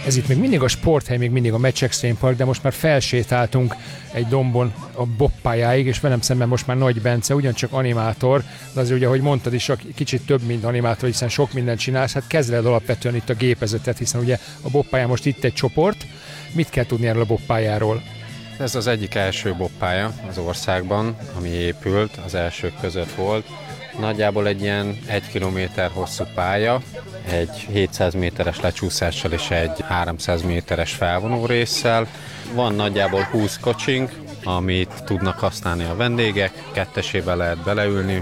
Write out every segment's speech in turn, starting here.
Ez itt még mindig a sporthely, még mindig a Match Extreme Park, de most már felsétáltunk egy dombon a bobpályáig, és velem szemben most már Nagy Bence, ugyancsak animátor, de azért ugye, ahogy mondtad is, kicsit több, mint animátor, hiszen sok mindent csinálsz, hát kezeled alapvetően itt a gépezetet, hiszen ugye a bobpályán most itt egy csoport. Mit kell tudni erről a bobpályáról? Ez az egyik első bobpálya az országban, ami épült, az elsők között volt. Nagyjából egy ilyen 1 kilométer hosszú pálya, egy 700 méteres lecsúszással és egy 300 méteres felvonó résszel. Van nagyjából 20 kocsink, amit tudnak használni a vendégek, kettesébe lehet beleülni,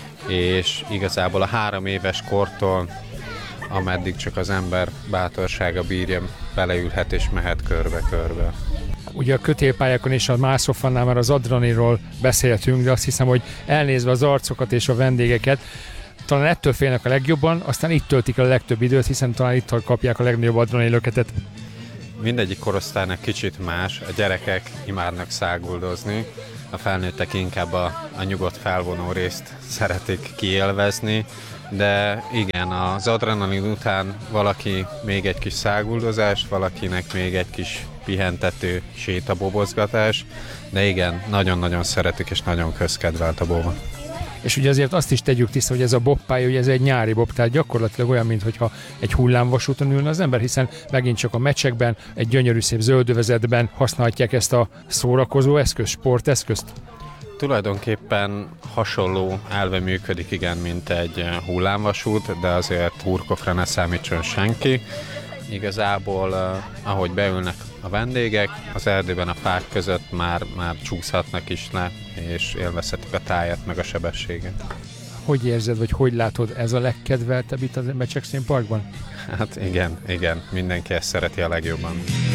és igazából a 3 éves kortól, ameddig csak az ember bátorsága bírja, beleülhet és mehet körbe-körbe. Ugye a kötélpályákon és a mászófannál már az adrenalinról beszéltünk, de azt hiszem, hogy elnézve az arcokat és a vendégeket, talán ettől félnek a legjobban, aztán itt töltik el a legtöbb időt, hiszen talán itt kapják a legnagyobb adrenalinlöketet. Mindegyik korosztálynak kicsit más, a gyerekek imádnak száguldozni, a felnőttek inkább a nyugodt felvonó részt szeretik kiélvezni, de igen, az adrenalin után valaki még egy kis száguldozás, valakinek még egy kis pihentető sétabobozgatás, de igen, nagyon-nagyon szeretik és nagyon közkedvelt a bob. És ugye azért azt is tegyük tiszta, hogy ez a bobpálya, ugye ez egy nyári bob, tehát gyakorlatilag olyan, mintha egy hullámvasúton ülne az ember, hiszen megint csak a meccsekben, egy gyönyörű szép zöldövezetben használhatják ezt a szórakozó eszközt, sporteszközt. Tulajdonképpen hasonló elve működik, igen, mint egy hullámvasút, de azért hurkokra ne számítson senki. Igazából, ahogy beülnek a vendégek, az erdőben a fák között már csúszhatnak is le, és élvezhetik a tájat, meg a sebességet. Hogy érzed, vagy hogy látod, ez a legkedveltebb itt a Match Extreme Parkban? Hát igen, mindenki ezt szereti a legjobban.